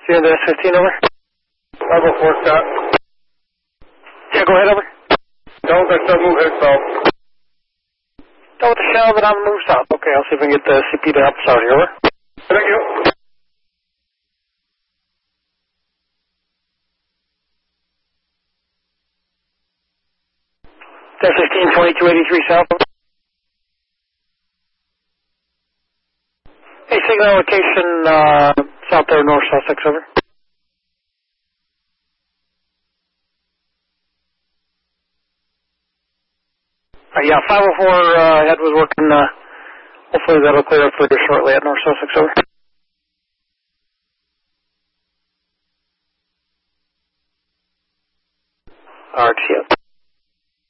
See you in the S15, over. 504 stop. Yeah, go ahead, over. Don't let that move head south. Don't with the shell, but I'm moved south. Okay, I'll see if I can get the CP to help us out here, over. Thank you. S15, 2283 south. Hey, signal location, south there, North Sussex, over. Yeah, 504 head was working, hopefully that'll clear up for you shortly at North Sussex, over. Alright, see ya.